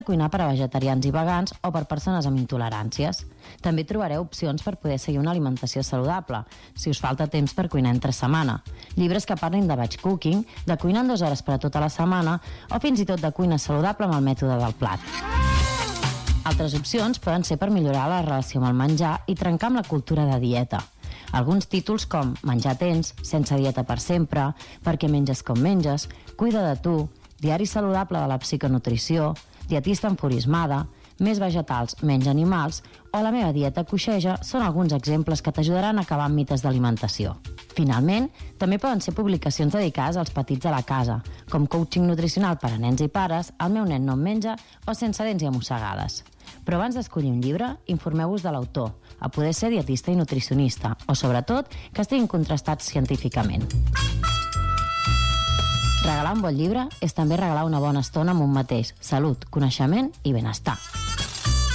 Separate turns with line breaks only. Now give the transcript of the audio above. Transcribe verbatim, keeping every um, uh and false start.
cuinar per a vegetarians i vegans o per persones amb intoleràncies. També trobareu opcions per poder seguir una alimentació saludable, si us falta temps per cuinar entre setmana. Llibres que parlin de batch cooking, de cuinar en dues hores per a tota la setmana o fins i tot de cuina saludable amb el mètode del plat. Altres opcions poden ser per millorar la relació amb el menjar i trencar amb la cultura de dieta. Alguns títols com Menjar tens, Sense dieta per sempre, Per què menges com menges, Cuida de tu, Diari saludable de la psiconutrició, Dietista enfurismada, Més vegetals, menys animals o La meva dieta coixeja són alguns exemples que t'ajudaran a acabar amb mites d'alimentació. Finalment, també poden ser publicacions dedicades als petits de la casa, com coaching nutricional per a nens i pares, El meu nen no em menja o Sense dents i amossegades. Però abans d'escollir un llibre, informeu-vos de l'autor, a poder ser dietista i nutricionista, o sobretot que estiguin contrastats científicament. Regalar un bon llibre és també regalar una bona estona amb un mateix, salut, coneixement i benestar.